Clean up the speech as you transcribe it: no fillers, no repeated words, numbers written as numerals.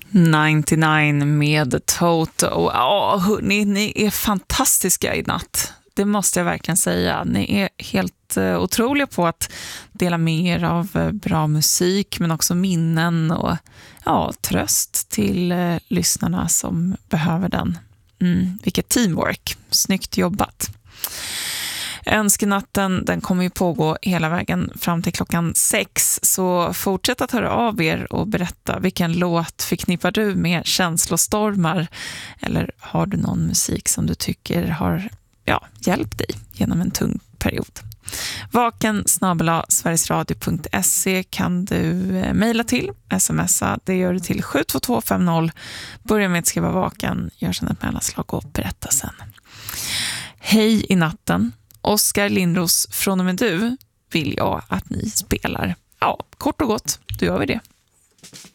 99 med Toto. Ja, hörni, ni är fantastiska i natt. Det måste jag verkligen säga. Ni är helt otroliga på att dela med er av bra musik, men också minnen och tröst till lyssnarna som behöver den. Vilket teamwork. Snyggt jobbat. Önskenatten, den kommer ju pågå hela vägen fram till klockan 6, så fortsätt att höra av er och berätta vilken låt förknippar du med känslostormar, eller har du någon musik som du tycker har hjälpt dig genom en tung period. vaken@sverigesradio.se kan du mejla till, smsa, det gör du till 72250. Börja med att skriva vaken, gör sedan ett mellanslag och berätta sen. Hej i natten. Oskar Lindros, från och med du vill jag att ni spelar. Ja, kort och gott, då gör vi det.